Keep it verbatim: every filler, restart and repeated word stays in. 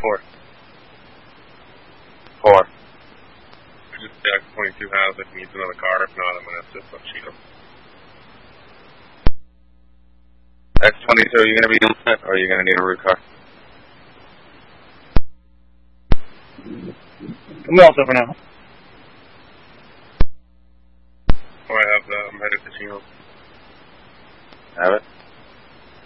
four. Four. Just X twenty-two has it, needs another car. If not, I'm going to assist on Cheeto. X twenty-two, are you going to be doing it, or are you going to need a route car? I'm also for now. Oh, I have, uh, I'm headed to Chino. Have it?